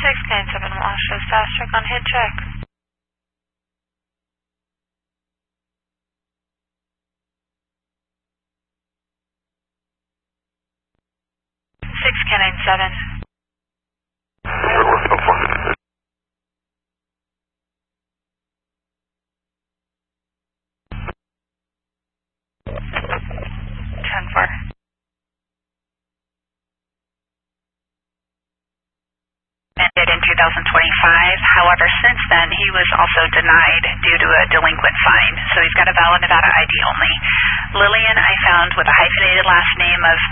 6K7 Wash, shows fast check on hit check. Six K97. Ten four. Ended in 2025. However, since then, he was also denied due to a delinquent fine. So he's got a valid Nevada ID only. Lillian, I found with a hyphenated last name of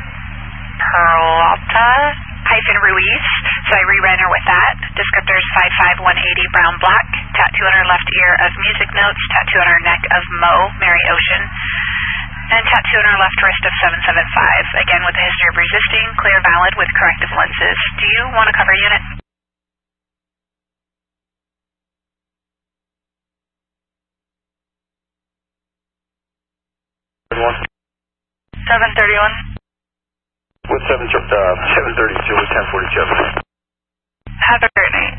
Peralta-Ruiz. So I reran her with that. Descriptors 55180 brown black. Tattoo on her left ear of music notes. Tattoo on her neck of Mo, Mary Ocean. And tattoo on her left wrist of 775. Again, with a history of resisting, clear valid with corrective lenses. Do you want to cover unit? One. 731. With 732 with 1047. Heather Brittany.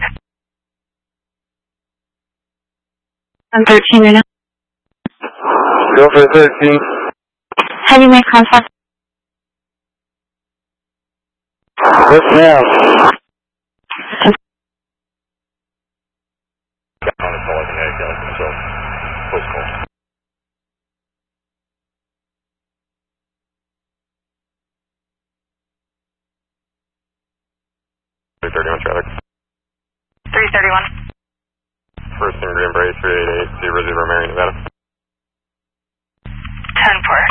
I'm 13 right now. Go for 13. Have you made contact? Yes, ma'am. Traffic. 331. First in Green Bay, 388, Zero Zero, Marion, Nevada. 10-4.